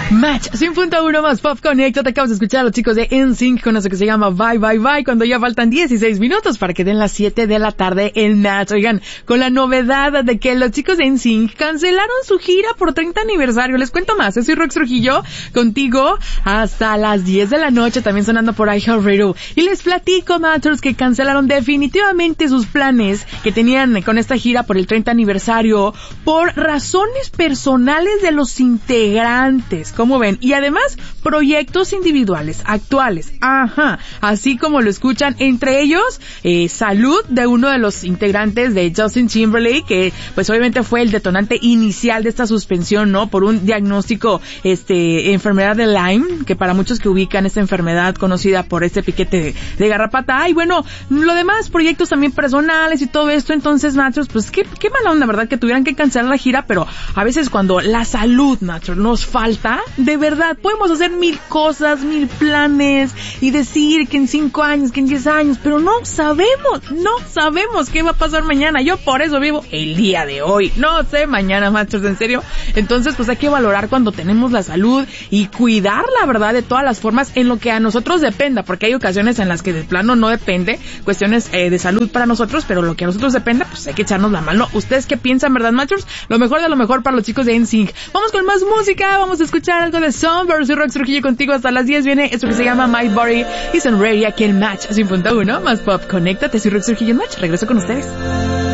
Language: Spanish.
Match 100.1 más Pop Connect. Te acabas de escuchar a los chicos de NSYNC con eso que se llama Bye Bye Bye, cuando ya faltan 16 minutos para que den las 7 de la tarde en Match. Oigan, con la novedad de que los chicos de NSYNC cancelaron su gira por 30 aniversario. Les cuento más. Soy Rox Trujillo, contigo hasta las 10 de la noche, también sonando por iHeartRadio. Y les platico, Matchers, que cancelaron definitivamente sus planes que tenían con esta gira por el 30 aniversario por razones personales de los integrantes. ¿Cómo ven? Y además, proyectos individuales, actuales. Ajá. Así como lo escuchan, entre ellos, salud de uno de los integrantes de Justin Timberlake, que pues obviamente fue el detonante inicial de esta suspensión, ¿no? Por un diagnóstico, enfermedad de Lyme, que para muchos que ubican esta enfermedad conocida por este piquete de garrapata. Y bueno, lo demás, proyectos también personales y todo esto. Entonces, Nachos, pues qué mala onda, ¿verdad? Que tuvieran que cancelar la gira, pero a veces cuando la salud, Nachos, nos falta, de verdad, podemos hacer 1000 cosas, 1000 planes y decir que en 5 años, que en 10 años, pero no sabemos qué va a pasar mañana. Yo por eso vivo el día de hoy. No sé mañana, Machos, en serio. Entonces, pues hay que valorar cuando tenemos la salud y cuidar, la verdad, de todas las formas en lo que a nosotros dependa, porque hay ocasiones en las que de plano no depende, cuestiones de salud para nosotros, pero lo que a nosotros dependa, pues hay que echarnos la mano. ¿Ustedes qué piensan, verdad, Machos? Lo mejor de lo mejor para los chicos de NSYNC. Vamos con más música, vamos a escuchar algo de Sunburst. Soy Rox Trujillo contigo hasta las 10. Viene esto que se llama My Body y Sunray aquí en Match 100.1 más Pop. Conéctate, soy Rox Trujillo en Match. Regreso con ustedes.